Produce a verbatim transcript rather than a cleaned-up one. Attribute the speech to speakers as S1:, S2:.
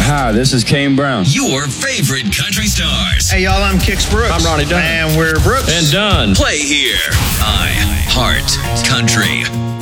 S1: Hi, this is Kane Brown.
S2: Your favorite country stars.
S3: Hey, y'all, I'm Kix Brooks.
S4: I'm Ronnie Dunn.
S3: And we're Brooks.
S4: And Dunn.
S2: Play here. I Heart Country.